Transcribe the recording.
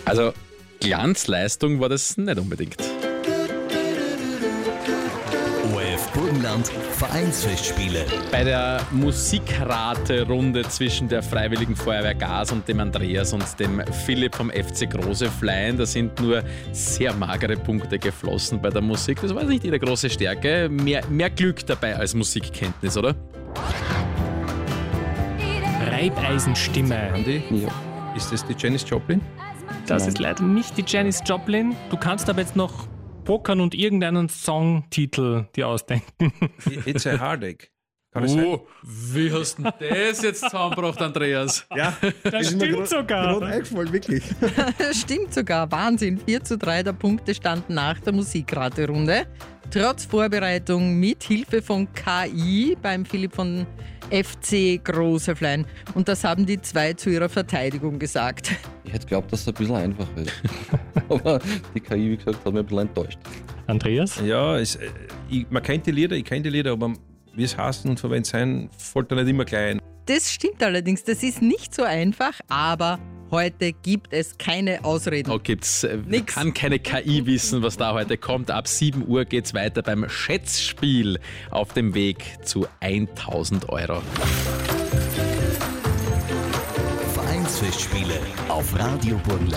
Also Glanzleistung war das nicht unbedingt. ORF Burgenland Vereinsfestspiele. Bei der Musikrate-Runde zwischen der Freiwilligen Feuerwehr Gas und dem Andreas und dem Philipp vom FC Große Flein, da sind nur sehr magere Punkte geflossen bei der Musik. Das war nicht ihre große Stärke. Mehr Glück dabei als Musikkenntnis, oder? Reibeisenstimme. Andi, ist das die Janis Joplin? Das ist leider nicht die Janis Joplin. Du kannst aber jetzt noch pokern und irgendeinen Songtitel dir ausdenken. It's a Heartache. Kann das sein? Wie hast du das jetzt zusammengebracht, Andreas? Ja, Das stimmt sogar. eingefallen, wirklich. Stimmt sogar, Wahnsinn. 4:3 der Punkte standen nach der Musikraterunde. Trotz Vorbereitung mit Hilfe von KI beim Philipp von FC Große Flein. Und das haben die zwei zu ihrer Verteidigung gesagt. Ich hätte geglaubt, dass es ein bisschen einfacher ist. Aber die KI, wie gesagt, hat mich ein bisschen enttäuscht. Andreas? Ja, man kennt die Lieder, aber wie es heißt und für wen es sein, fällt da nicht immer gleich ein. Das stimmt allerdings, das ist nicht so einfach, aber heute gibt es keine Ausreden. Nix. Kann keine KI wissen, was da heute kommt. Ab 7 Uhr geht's weiter beim Schätzspiel auf dem Weg zu 1.000 Euro. Vereinsfestspiele auf Radio Burgenland.